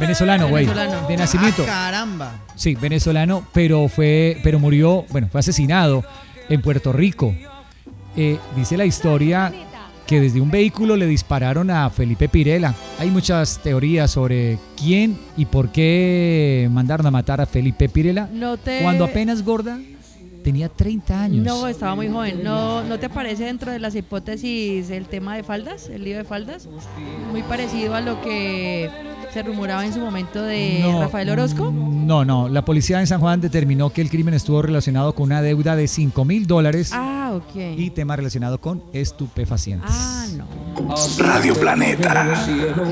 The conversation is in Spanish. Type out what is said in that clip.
Venezolano, güey. De nacimiento. Caramba. Sí, venezolano, pero murió, fue asesinado en Puerto Rico. Dice la historia que desde un vehículo le dispararon a Felipe Pirela. Hay muchas teorías sobre quién y por qué mandaron a matar a Felipe Pirela. Cuando apenas Gorda tenía 30 años. No, estaba muy joven. ¿No te parece dentro de las hipótesis el tema de faldas, el lío de faldas? Muy parecido a lo que se rumoraba en su momento de Rafael Orozco. No. La policía en San Juan determinó que el crimen estuvo relacionado con una deuda de $5,000. Ok. Y tema relacionado con estupefacientes. No. Radio Planeta.